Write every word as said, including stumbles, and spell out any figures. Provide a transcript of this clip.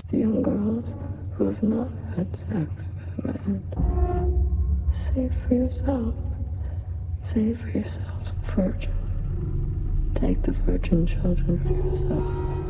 The young girls who have not had sex with a man. Save for yourself. Save for yourselves the virgin. Take the virgin children for yourselves.